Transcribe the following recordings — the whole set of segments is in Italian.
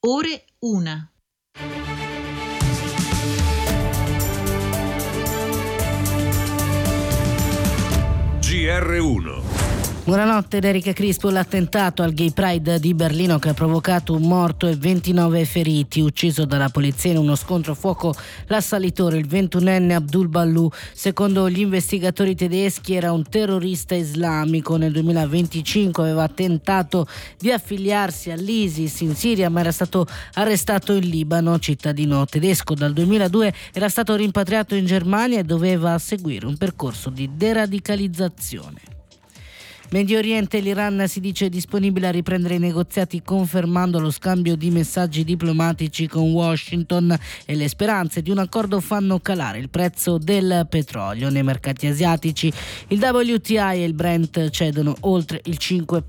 Ore 1. GR1. Buonanotte da Erika Crispo. L'attentato al Gay Pride di Berlino che ha provocato un morto e 29 feriti, ucciso dalla polizia in uno scontro a fuoco l'assalitore, il 21enne Abdul Ballu. Secondo gli investigatori tedeschi era un terrorista islamico. Nel 2025 aveva tentato di affiliarsi all'ISIS in Siria, ma era stato arrestato in Libano. Cittadino tedesco, dal 2002 era stato rimpatriato in Germania e doveva seguire un percorso di deradicalizzazione. Medio Oriente, l'Iran si dice disponibile a riprendere i negoziati confermando lo scambio di messaggi diplomatici con Washington e le speranze di un accordo fanno calare il prezzo del petrolio. Nei mercati asiatici il WTI e il Brent cedono oltre il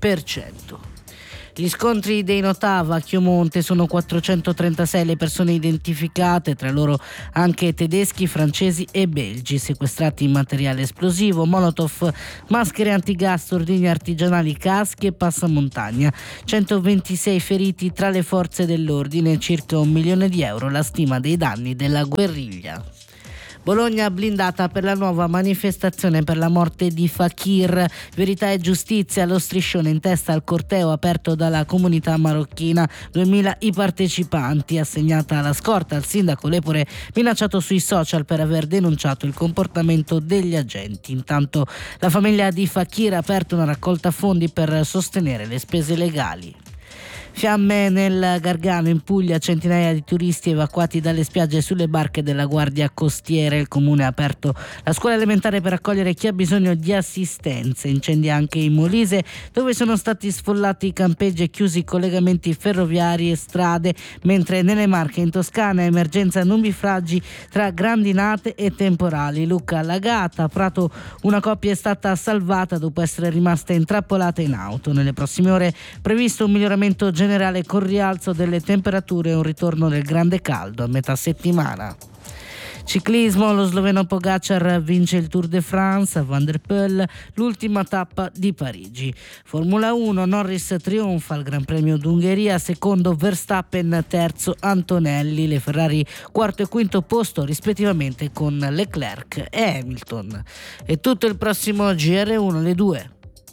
5%. Gli scontri dei Notava a Chiomonte: sono 436 le persone identificate, tra loro anche tedeschi, francesi e belgi, sequestrati materiale esplosivo, molotov, maschere antigas, ordigni artigianali, caschi e passamontagna. 126 feriti tra le forze dell'ordine, circa €1 milione la stima dei danni della guerriglia. Bologna blindata per la nuova manifestazione per la morte di Fakir. Verità e giustizia, lo striscione in testa al corteo aperto dalla comunità marocchina. 2000 i partecipanti, assegnata la scorta al sindaco Lepore, minacciato sui social per aver denunciato il comportamento degli agenti. Intanto la famiglia di Fakir ha aperto una raccolta fondi per sostenere le spese legali. Fiamme nel Gargano, in Puglia, centinaia di turisti evacuati dalle spiagge sulle barche della Guardia Costiera. Il comune ha aperto la scuola elementare per accogliere chi ha bisogno di assistenza. Incendi anche in Molise, dove sono stati sfollati i campeggi e chiusi i collegamenti ferroviari e strade, mentre nelle Marche, in Toscana, emergenza nubifragi tra grandinate e temporali. Lucca allagata, a Prato una coppia è stata salvata dopo essere rimasta intrappolata in auto. Nelle prossime ore previsto un miglioramento generale con rialzo delle temperature e un ritorno del grande caldo a metà settimana. Ciclismo, lo sloveno Pogačar vince il Tour de France, Van der Poel l'ultima tappa di Parigi. Formula 1, Norris trionfa al Gran Premio d'Ungheria, secondo Verstappen, terzo Antonelli, le Ferrari quarto e quinto posto rispettivamente con Leclerc e Hamilton. E tutto il prossimo GR1 alle 2.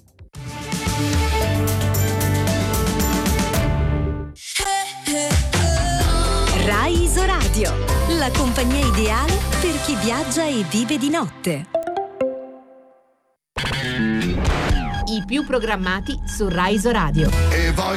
Rai Isoradio, la compagnia ideale per chi viaggia e vive di notte. I più programmati su Rai Isoradio. E